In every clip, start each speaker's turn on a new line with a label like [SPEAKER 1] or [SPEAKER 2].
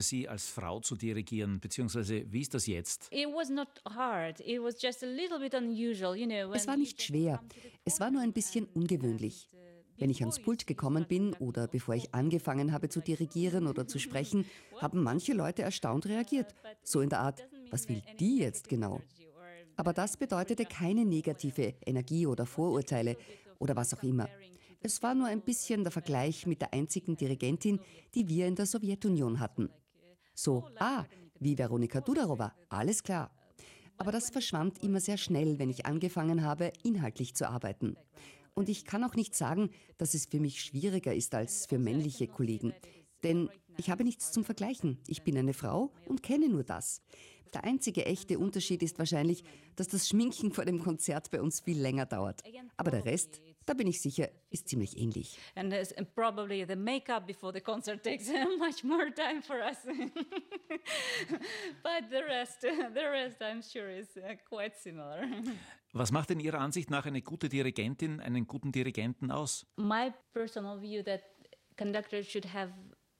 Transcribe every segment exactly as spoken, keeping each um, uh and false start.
[SPEAKER 1] Sie als Frau zu dirigieren, beziehungsweise wie ist das jetzt?
[SPEAKER 2] Es
[SPEAKER 3] war nicht schwer, es war nur ein bisschen ungewöhnlich. Wenn ich ans Pult gekommen bin oder bevor ich angefangen habe zu dirigieren oder zu sprechen, haben manche Leute erstaunt reagiert. So in der Art, was will die jetzt genau? Aber das bedeutete keine negative Energie oder Vorurteile oder was auch immer. Es war nur ein bisschen der Vergleich mit der einzigen Dirigentin, die wir in der Sowjetunion hatten. So, ah, wie Veronika Dudarowa, alles klar. Aber das verschwand immer sehr schnell, wenn ich angefangen habe, inhaltlich zu arbeiten. Und ich kann auch nicht sagen, dass es für mich schwieriger ist als für männliche Kollegen. Denn ich habe nichts zum Vergleichen. Ich bin eine Frau und kenne nur das. Der einzige echte Unterschied ist wahrscheinlich, dass das Schminken vor dem Konzert bei uns viel länger dauert. Aber der Rest, da bin ich sicher, ist ziemlich ähnlich.
[SPEAKER 2] And probably the makeup before the concert takes much more time for us. But the rest, the rest I'm sure is quite similar.
[SPEAKER 1] Was macht in Ihrer Ansicht nach eine gute Dirigentin, einen guten Dirigenten aus?
[SPEAKER 2] My personal view that conductors should have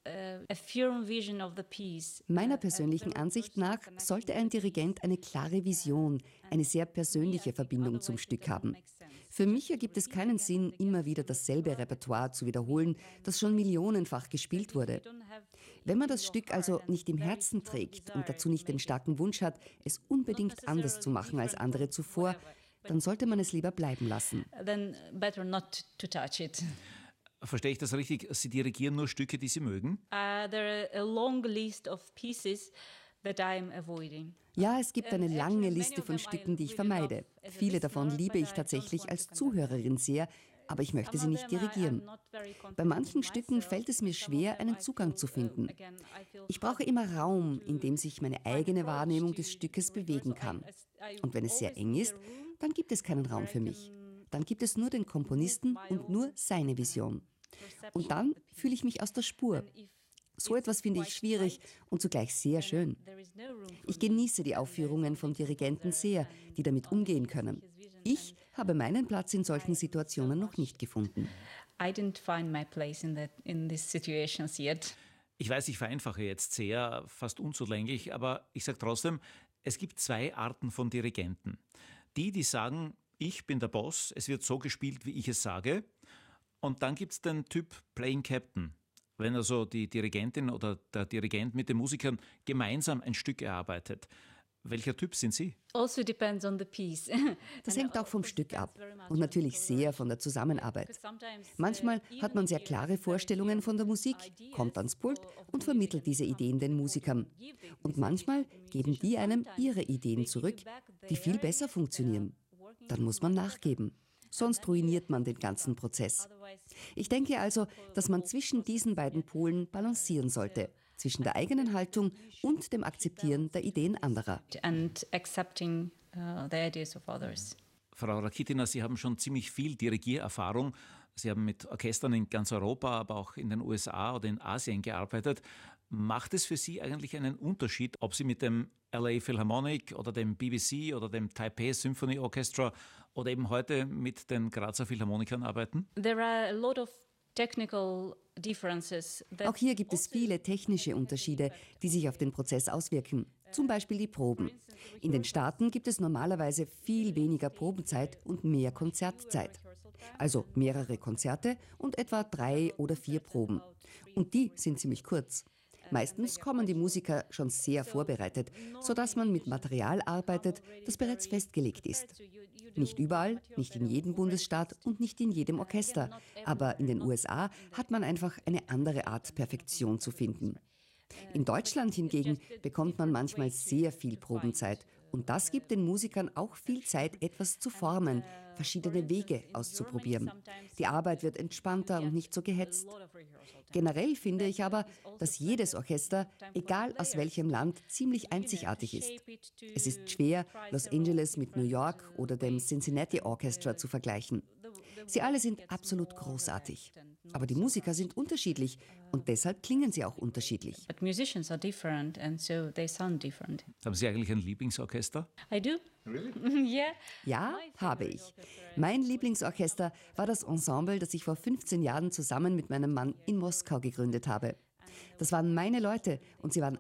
[SPEAKER 3] Meiner persönlichen Ansicht nach sollte ein Dirigent eine klare Vision, eine sehr persönliche Verbindung zum Stück haben. Für mich ergibt es keinen Sinn, immer wieder dasselbe Repertoire zu wiederholen, das schon millionenfach gespielt wurde. Wenn man das Stück also nicht im Herzen trägt und dazu nicht den starken Wunsch hat, es unbedingt anders zu machen als andere zuvor, dann sollte man es lieber bleiben lassen.
[SPEAKER 2] Then better not to touch it.
[SPEAKER 1] Verstehe ich das richtig? Sie dirigieren nur Stücke, die Sie mögen?
[SPEAKER 2] Uh, there are a long list of pieces that I'm avoiding.
[SPEAKER 3] Ja, es gibt eine lange Liste von Stücken, die ich vermeide. Viele davon liebe ich tatsächlich als Zuhörerin sehr, aber ich möchte sie nicht dirigieren. Bei manchen Stücken fällt es mir schwer, einen Zugang zu finden. Ich brauche immer Raum, in dem sich meine eigene Wahrnehmung des Stückes bewegen kann. Und wenn es sehr eng ist, dann gibt es keinen Raum für mich. Dann gibt es nur den Komponisten und nur seine Vision. Und dann fühle ich mich aus der Spur. So etwas finde ich schwierig und zugleich sehr schön. Ich genieße die Aufführungen von Dirigenten sehr, die damit umgehen können. Ich habe meinen Platz in solchen Situationen noch nicht gefunden.
[SPEAKER 2] I didn't find my place in that, in these situations yet.
[SPEAKER 1] Ich weiß, ich vereinfache jetzt sehr, fast unzulänglich, aber ich sage trotzdem, es gibt zwei Arten von Dirigenten. Die, die sagen, ich bin der Boss, es wird so gespielt, wie ich es sage. Und dann gibt es den Typ Playing Captain, wenn also die Dirigentin oder der Dirigent mit den Musikern gemeinsam ein Stück erarbeitet. Welcher Typ sind Sie?
[SPEAKER 2] Also depends on the piece.
[SPEAKER 3] Das hängt auch vom Stück ab und natürlich sehr von der Zusammenarbeit. Manchmal hat man sehr klare Vorstellungen von der Musik, kommt ans Pult und vermittelt diese Ideen den Musikern. Und manchmal geben die einem ihre Ideen zurück, die viel besser funktionieren. Dann muss man nachgeben. Sonst ruiniert man den ganzen Prozess. Ich denke also, dass man zwischen diesen beiden Polen balancieren sollte, zwischen der eigenen Haltung und dem Akzeptieren der Ideen anderer.
[SPEAKER 2] And accepting uh, the ideas of others.
[SPEAKER 1] Frau Rakitina, Sie haben schon ziemlich viel Dirigiererfahrung. Sie haben mit Orchestern in ganz Europa, aber auch in den U S A oder in Asien gearbeitet. Macht es für Sie eigentlich einen Unterschied, ob Sie mit dem L A Philharmonic oder dem B B C oder dem Taipei Symphony Orchestra oder eben heute mit den Grazer Philharmonikern arbeiten?
[SPEAKER 2] There are a lot of technical differences.
[SPEAKER 3] Auch hier gibt es viele technische Unterschiede, die sich auf den Prozess auswirken. Zum Beispiel die Proben. In den Staaten gibt es normalerweise viel weniger Probenzeit und mehr Konzertzeit. Also mehrere Konzerte und etwa drei oder vier Proben. Und die sind ziemlich kurz. Meistens kommen die Musiker schon sehr vorbereitet, sodass man mit Material arbeitet, das bereits festgelegt ist. Nicht überall, nicht in jedem Bundesstaat und nicht in jedem Orchester, aber in den U S A hat man einfach eine andere Art, Perfektion zu finden. In Deutschland hingegen bekommt man manchmal sehr viel Probenzeit und das gibt den Musikern auch viel Zeit, etwas zu formen, verschiedene Wege auszuprobieren. Die Arbeit wird entspannter und nicht so gehetzt. Generell finde ich aber, dass jedes Orchester, egal aus welchem Land, ziemlich einzigartig ist. Es ist schwer, Los Angeles mit New York oder dem Cincinnati Orchestra zu vergleichen. Sie alle sind absolut großartig. Aber die Musiker sind unterschiedlich und deshalb klingen sie auch unterschiedlich.
[SPEAKER 2] But musicians are different and so they sound different.
[SPEAKER 1] Haben Sie eigentlich ein Lieblingsorchester?
[SPEAKER 2] I do.
[SPEAKER 1] Really?
[SPEAKER 2] Yeah.
[SPEAKER 3] Ja, habe ich. Mein Lieblingsorchester war das Ensemble, das ich vor fünfzehn Jahren zusammen mit meinem Mann in Moskau gegründet habe. Das waren meine Leute und sie waren